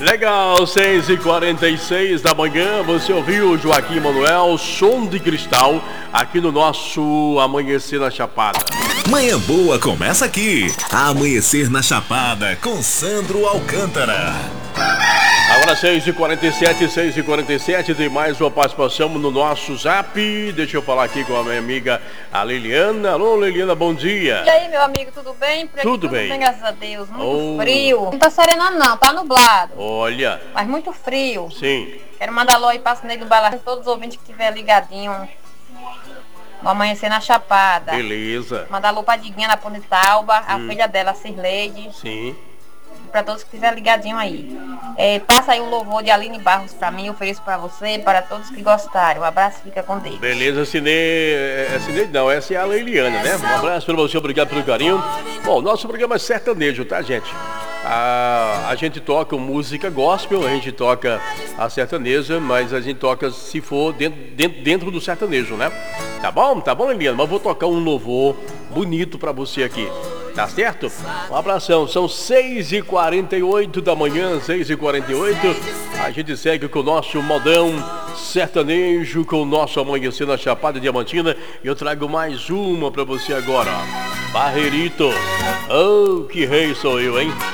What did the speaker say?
Legal, 6h46 da manhã, você ouviu Joaquim Manuel, Som de Cristal, aqui no nosso Amanhecer na Chapada. Manhã boa começa aqui, Amanhecer na Chapada, com Sandro Alcântara. Agora 6h47, tem mais uma participação no nosso Zap. Deixa eu falar aqui com a minha amiga, a Liliana. Alô, Liliana, bom dia. E aí, meu amigo, tudo bem? Por aqui, tudo bem, graças a Deus. Muito frio. Não tá serenando não, tá nublado. Olha. Mas muito frio. Sim. Quero mandar alô aí pra Sinei do Bala, todos os ouvintes que estiver ligadinho no Amanhecer na Chapada. Beleza. Mandar alô pra Diguinha na Ponte Tauba, a filha dela, a Cirleide. Sim. Pra todos que estiver ligadinho aí. Passa aí um louvor de Aline Barros pra mim, ofereço pra você e para todos que gostarem. Um abraço, fica com Deus. Beleza, Sinei não, essa é a Leiliana, né? Um abraço pra você, obrigado pelo carinho. Bom, nosso programa é sertanejo, tá, gente? A gente toca música gospel, a gente toca a sertaneja, mas a gente toca se for dentro do sertanejo, né? Tá bom, Leiliana? Mas vou tocar um louvor bonito pra você aqui. Tá certo? Um abração, são 6h48 da manhã, 6h48. A gente segue com o nosso modão sertanejo, com o nosso Amanhecer na Chapada Diamantina. E eu trago mais uma pra você agora, ó. Barreirito. Oh, que rei sou eu, hein?